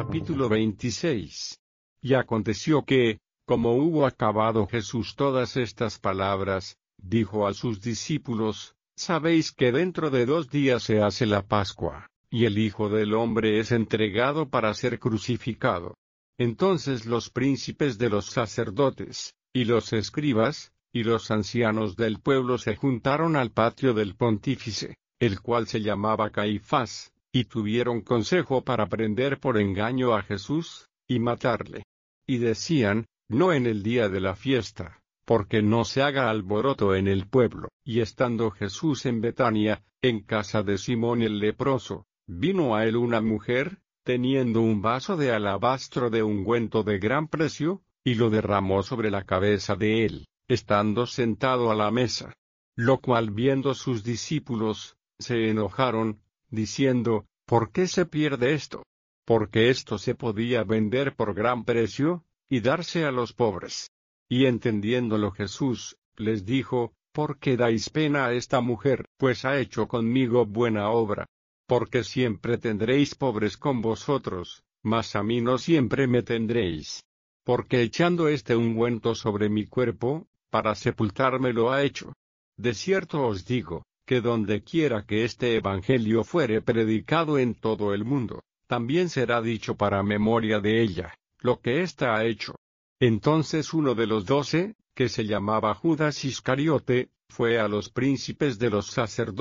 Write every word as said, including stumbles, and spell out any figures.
Capítulo veintiséis. Y aconteció que, como hubo acabado Jesús todas estas palabras, dijo a sus discípulos: Sabéis que dentro de dos días se hace la Pascua, y el Hijo del Hombre es entregado para ser crucificado. Entonces los príncipes de los sacerdotes, y los escribas, y los ancianos del pueblo se juntaron al patio del pontífice, el cual se llamaba Caifás, y tuvieron consejo para prender por engaño a Jesús, y matarle. Y decían: no en el día de la fiesta, porque no se haga alboroto en el pueblo. Y estando Jesús en Betania, en casa de Simón el leproso, vino a él una mujer, teniendo un vaso de alabastro de ungüento de gran precio, y lo derramó sobre la cabeza de él, estando sentado a la mesa. Lo cual viendo sus discípulos, se enojaron, diciendo: ¿por qué se pierde esto? Porque esto se podía vender por gran precio, y darse a los pobres. Y entendiéndolo Jesús, les dijo: ¿por qué dais pena a esta mujer? Pues ha hecho conmigo buena obra. Porque siempre tendréis pobres con vosotros, mas a mí no siempre me tendréis. Porque echando este ungüento sobre mi cuerpo, para sepultarme lo ha hecho. De cierto os digo, que donde quiera que este evangelio fuere predicado en todo el mundo, también será dicho para memoria de ella, lo que ésta ha hecho. Entonces uno de los doce, que se llamaba Judas Iscariote, fue a los príncipes de los sacerdotes,